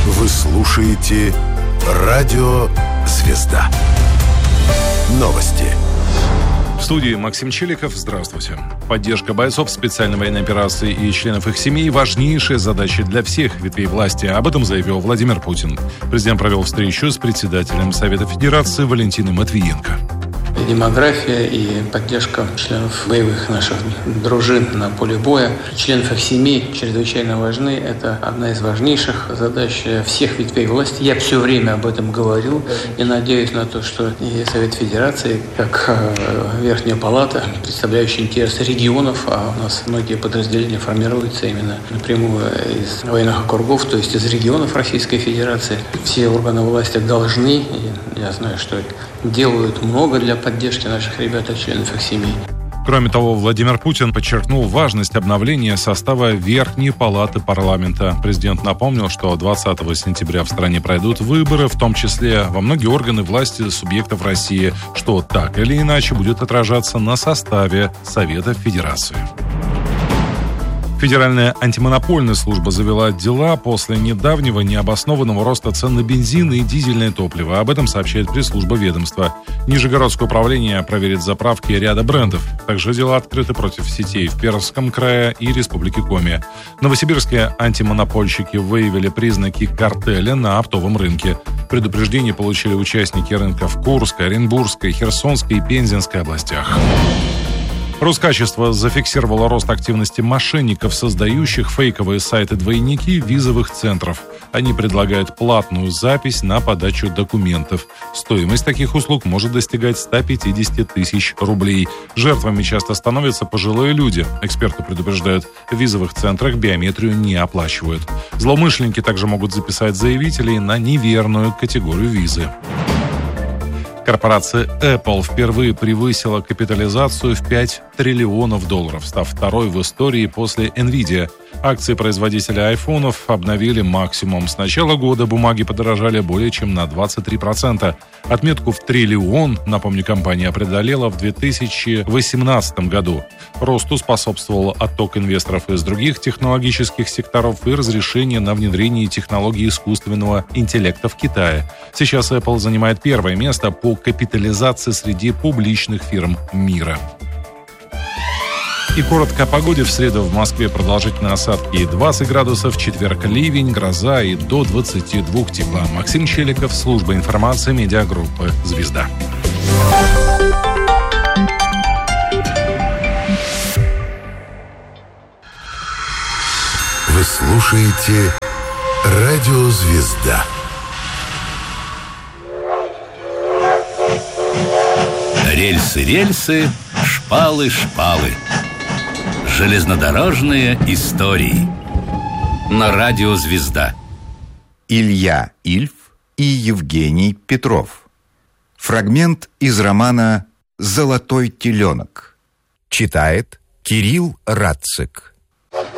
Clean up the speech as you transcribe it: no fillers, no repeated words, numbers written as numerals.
Вы слушаете «Радио Звезда». Новости. В студии Максим Челиков. Здравствуйте. Поддержка бойцов специальной военной операции и членов их семей – важнейшая задача для всех ветвей власти. Об этом заявил Владимир Путин. Президент провел встречу с председателем Совета Федерации Валентиной Матвиенко. Демография и поддержка членов боевых наших дружин на поле боя, членов их семей чрезвычайно важны. Это одна из важнейших задач всех ветвей власти. Я все время об этом говорил и надеюсь на то, что и Совет Федерации, как Верхняя Палата, представляющая интересы регионов, а у нас многие подразделения формируются именно напрямую из военных округов, то есть из регионов Российской Федерации. Все органы власти должны, и я знаю, что делают много для поддержки наших ребят и членов их семей. Кроме того, Владимир Путин подчеркнул важность обновления состава Верхней Палаты парламента. Президент напомнил, что 20 сентября в стране пройдут выборы, в том числе во многие органы власти субъектов России, что так или иначе будет отражаться на составе Совета Федерации. Федеральная антимонопольная служба завела дела после недавнего необоснованного роста цен на бензин и дизельное топливо. Об этом сообщает пресс-служба ведомства. Нижегородское управление проверит заправки ряда брендов. Также дела открыты против сетей в Пермском крае и Республике Коми. Новосибирские антимонопольщики выявили признаки картеля на оптовом рынке. Предупреждение получили участники рынка в Курской, Оренбургской, Херсонской и Пензенской областях. Роскачество зафиксировало рост активности мошенников, создающих фейковые сайты-двойники визовых центров. Они предлагают платную запись на подачу документов. Стоимость таких услуг может достигать 150 тысяч рублей. Жертвами часто становятся пожилые люди. Эксперты предупреждают, в визовых центрах биометрию не оплачивают. Злоумышленники также могут записать заявителей на неверную категорию визы. Корпорация Apple впервые превысила капитализацию в $5 триллионов, став второй в истории после Nvidia. Акции производителя айфонов обновили максимум. С начала года бумаги подорожали более чем на 23%. Отметку в триллион, напомню, компания преодолела в 2018 году. Росту способствовал отток инвесторов из других технологических секторов и разрешение на внедрение технологий искусственного интеллекта в Китае. Сейчас Apple занимает первое место по капитализации среди публичных фирм мира. И коротко о погоде. В среду в Москве продолжительные осадки 20 градусов, в четверг ливень, гроза и до 22 тепла. Максим Челиков, служба информации медиагруппы «Звезда». Вы слушаете «Радио Звезда». Рельсы, рельсы, шпалы, шпалы. Железнодорожные истории. На радио «Звезда». Илья Ильф и Евгений Петров. Фрагмент из романа «Золотой теленок». Читает Кирилл Радцик.